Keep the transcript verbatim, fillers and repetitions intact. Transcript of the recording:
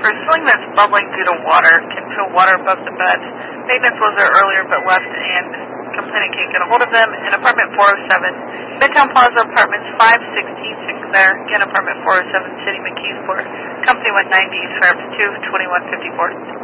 For ceiling that's bubbling due to water, can feel water above the bed. Maintenance was there earlier but left and complainant can't get a hold of them. In apartment four oh seven, Midtown Plaza Apartments five sixteen Sinclair. Again, apartment four oh seven, City McKeesport. Company one ninety, East Fire two twenty-one fifty-four.